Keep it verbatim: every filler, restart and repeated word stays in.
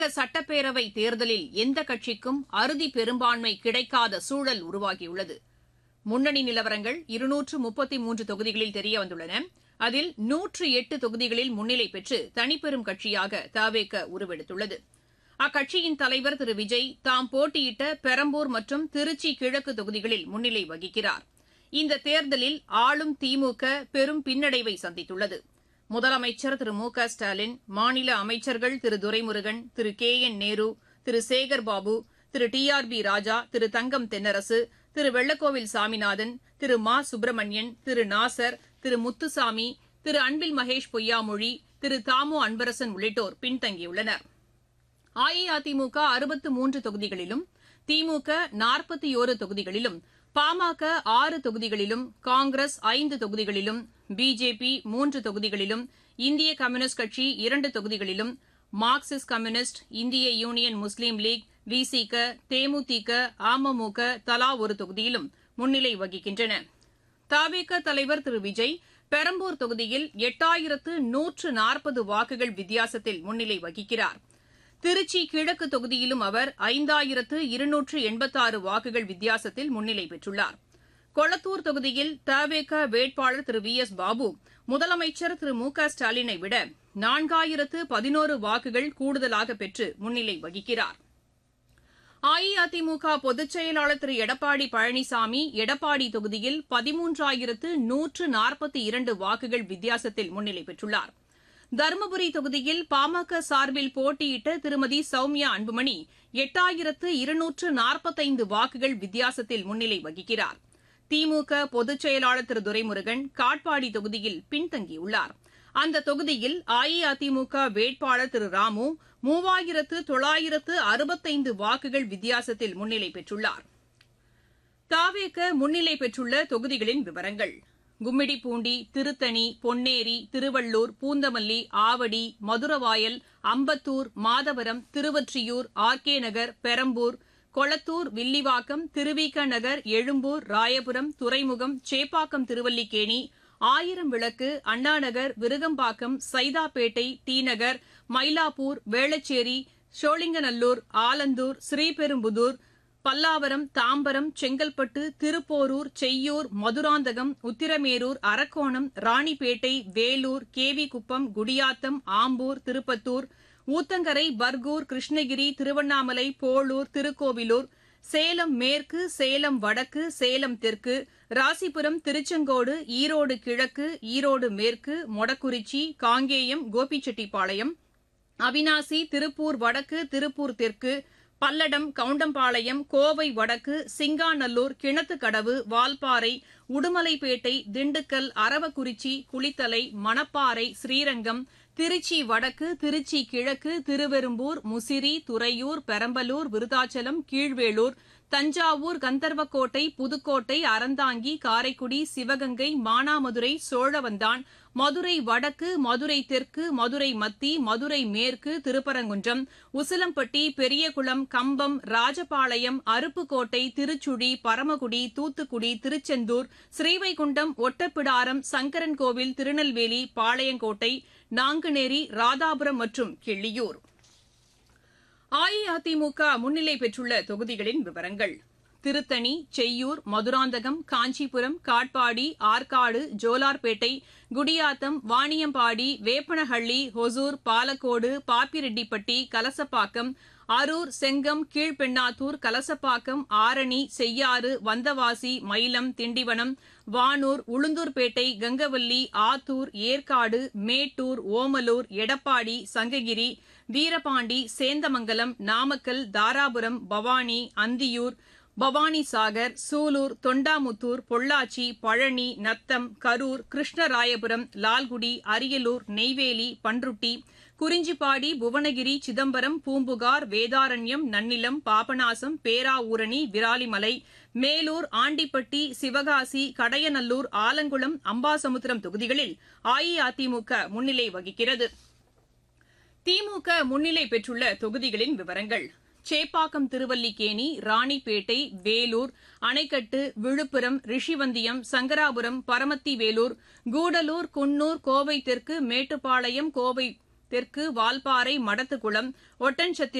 சட்டப்பேரவை தேர்தலில் எந்த கட்சிக்கும் அறுதி பெரும்பான்மை கிடைக்காத சூழல் உருவாகியுள்ளது. முன்னணி நிலவரங்கள் இருநூற்று முப்பத்தி மூன்று தொகுதிகளில் தெரியவந்துள்ளன. அதில் நூற்று எட்டு தொகுதிகளில் முன்னிலை பெற்று தனிப்பெரும் கட்சியாக தவேக உருவெடுத்துள்ளது. அக்கட்சியின் தலைவர் திரு விஜய் தாம் போட்டியிட்ட பெரம்பூர் மற்றும் திருச்சி கிழக்கு தொகுதிகளில் முன்னிலை வகிக்கிறார். இந்த தேர்தலில் ஆளும் திமுக பெரும் பின்னடைவை சந்தித்துள்ளது. முதலமைச்சர் திரு மு க ஸ்டாலின், மாநில அமைச்சர்கள் திரு துரைமுருகன், திரு கே என் நேரு, திரு சேகர்பாபு, திரு டி ஆர் பி ராஜா, திரு தங்கம் தென்னரசு, திரு வெள்ளக்கோவில் சாமிநாதன், திரு மா சுப்பிரமணியன், திரு நாசர், திரு முத்துசாமி, திரு அன்பில் மகேஷ் பொய்யாமொழி, திரு தாமு அன்பரசன் உள்ளிட்டோர் பின்தங்கியுள்ளனர். அஇஅதிமுக அறுபத்து மூன்று தொகுதிகளிலும், திமுக நாற்பத்தி ஒரு தொகுதிகளிலும், பாமக ஆறு தொகுதிகளிலும், காங்கிரஸ் ஐந்து தொகுதிகளிலும், பிஜேபி மூன்று தொகுதிகளிலும், இந்திய கம்யூனிஸ்ட் கட்சி இரண்டு தொகுதிகளிலும், மார்க்சிஸ்ட் கம்யூனிஸ்ட், இந்திய யூனியன் முஸ்லீம் லீக், விசிக, தேமுதிக, அமமுக தலா ஒரு தொகுதியிலும் முன்னிலை வகிக்கின்றன. தவேக தலைவர் திரு விஜய் பெரம்பூர் தொகுதியில் எட்டாயிரத்து நூற்று நாற்பது வாக்குகள் வித்தியாசத்தில் முன்னிலை வகிக்கிறார். திருச்சி கிழக்கு தொகுதியிலும் அவர் ஐந்தாயிரத்து இருநூற்று எண்பத்தாறு வாக்குகள் வித்தியாசத்தில் முன்னிலை பெற்றுள்ளார். கொளத்தூர் தொகுதியில் தவேக வேட்பாளர் திரு வி எஸ் பாபு முதலமைச்சர் திரு மு க ஸ்டாலினை விட நான்காயிரத்து பதினோரு வாக்குகள் கூடுதலாக பெற்று முன்னிலை வகிக்கிறார். அஇஅதிமுக பொதுச் செயலாளர் திரு எடப்பாடி பழனிசாமி எடப்பாடி தொகுதியில் பதிமூன்றாயிரத்து நூற்று நாற்பத்தி இரண்டு வாக்குகள் வித்தியாசத்தில் முன்னிலை பெற்றுள்ளார். தருமபுரி தொகுதியில் பாமக சார்பில் போட்டியிட்ட திருமதி சௌமியா அன்புமணி எட்டாயிரத்து இருநூற்று நாற்பத்தைந்து வாக்குகள் வித்தியாசத்தில் முன்னிலை வகிக்கிறார். திமுக பொதுச் செயலாளர் திரு துரைமுருகன் காட்பாடி தொகுதியில் பின்தங்கியுள்ளார். அந்த தொகுதியில் அஇஅதிமுக வேட்பாளர் திரு ராமு மூவாயிரத்து தொள்ளாயிரத்து அறுபத்தைந்து வாக்குகள் வித்தியாசத்தில் முன்னிலை பெற்றுள்ளார். தவேக முன்னிலை பெற்றுள்ள தொகுதிகளின் விவரங்கள்: கும்மிடிப்பூண்டி, திருத்தணி, பொன்னேரி, திருவள்ளூர், பூந்தமல்லி, ஆவடி, மதுரவாயல், அம்பத்தூர், மாதவரம், திருவொற்றியூர், ஆர் கே நகர், பெரம்பூர், கொளத்தூர், வில்லிவாக்கம், திருவிக நகர், எழும்பூர், ராயபுரம், துறைமுகம், சேப்பாக்கம், திருவல்லிக்கேணி, ஆயிரம் விளக்கு, அண்ணாநகர், விருகம்பாக்கம், சைதாப்பேட்டை, டி நகர், மயிலாப்பூர், வேளச்சேரி, சோழிங்கநல்லூர், ஆலந்தூர், ஸ்ரீபெரும்புதூர், பல்லாவரம், தாம்பரம், செங்கல்பட்டு, திருப்போரூர், செய்யூர், மதுராந்தகம், உத்திரமேரூர், அரக்கோணம், ராணிப்பேட்டை, வேலூர், கேவிக்குப்பம், குடியாத்தம், ஆம்பூர், திருப்பத்தூர், ஊத்தங்கரை, பர்கூர், கிருஷ்ணகிரி, திருவண்ணாமலை, போளூர், திருக்கோவிலூர், சேலம் மேற்கு, சேலம் வடக்கு, சேலம் தெற்கு, ராசிபுரம், திருச்செங்கோடு, ஈரோடு கிழக்கு, ஈரோடு மேற்கு, மொடக்குறிச்சி, காங்கேயம், கோபிச்செட்டிப்பாளையம், அவினாசி, திருப்பூர் வடக்கு, திருப்பூர் தெற்கு, பல்லடம், கவுண்டம்பாளையம், கோவை வடக்கு, சிங்காநல்லூர், கிணத்துக்கடவு, வால்பாறை, உடுமலைப்பேட்டை, திண்டுக்கல், அரவக்குறிச்சி, குளித்தலை, மணப்பாறை, ஸ்ரீரங்கம், திருச்சி வடக்கு, திருச்சி கிழக்கு, திருவெரும்பூர், முசிறி, துறையூர், பெரம்பலூர், விருதாச்சலம், கீழ்வேளூர், தஞ்சாவூர், கந்தர்வக்கோட்டை, புதுக்கோட்டை, அறந்தாங்கி, காரைக்குடி, சிவகங்கை, மானாமதுரை, சோழவந்தான், மதுரை வடக்கு, மதுரை தெற்கு, மதுரை மத்தி, மதுரை மேற்கு, திருப்பரங்குன்றம், உசிலம்பட்டி, பெரியகுளம், கம்பம், ராஜபாளையம், அருப்புக்கோட்டை, திருச்சுழி, பரமக்குடி, தூத்துக்குடி, திருச்செந்தூர், ஸ்ரீவைகுண்டம், ஒட்டப்பிடாரம், சங்கரன்கோவில், திருநெல்வேலி, பாளையங்கோட்டை, நாங்குநேரி, ராதாபுரம் மற்றும் கிள்ளியூர். அஇஅதிமுக முன்னிலை பெற்றுள்ள தொகுதிகளின் விவரங்கள்: திருத்தணி, செய்யூர், மதுராந்தகம், காஞ்சிபுரம், காட்பாடி, ஆற்காடு, ஜோலார்பேட்டை, குடியாத்தம், வாணியம்பாடி, வேப்பனஹள்ளி, ஹொசூர், பாலக்கோடு, பாப்பிரெட்டிப்பட்டி, கலசப்பாக்கம், அரூர், செங்கம், கீழ்பெண்ணாத்தூர், கலசப்பாக்கம், ஆரணி, செய்யாறு, வந்தவாசி, மயிலம், திண்டிவனம், வானூர், உளுந்தூர்பேட்டை, கங்கவல்லி, ஆத்தூர், ஏற்காடு, மேட்டூர், ஓமலூர், எடப்பாடி, சங்ககிரி, வீரபாண்டி, சேந்தமங்கலம், நாமக்கல், தாராபுரம், பவானி, அந்தியூர், பவானிசாகர், சூலூர், தொண்டாமுத்தூர், பொள்ளாச்சி, பழனி, நத்தம், கரூர், கிருஷ்ணராயபுரம், லால்குடி, அரியலூர், நெய்வேலி, பன்ருட்டி, குறிஞ்சிப்பாடி, புவனகிரி, சிதம்பரம், பூம்புகார், வேதாரண்யம், நன்னிலம், பாபநாசம், பேராவூரணி, விராலிமலை, மேலூர், ஆண்டிப்பட்டி, சிவகாசி, கடையநல்லூர், ஆலங்குளம், அம்பாசமுத்திரம் தொகுதிகளில் அஇஅதிமுக முன்னிலை வகிக்கிறது. திமுக முன்னிலை பெற்றுள்ள தொகுதிகளின் விவரங்கள்: சேப்பாக்கம், திருவல்லிக்கேணி, ராணிப்பேட்டை, வேலூர், அணைக்கட்டு, விழுப்புரம், ரிஷிவந்தியம், சங்கராபுரம், பரமத்திவேலூர், கூடலூர், குன்னூர், கோவை தெற்கு, மேட்டுப்பாளையம், கோவை தெற்கு வால்பாறை மடத்துக்குளம் ஒட்டன்சத்திரம்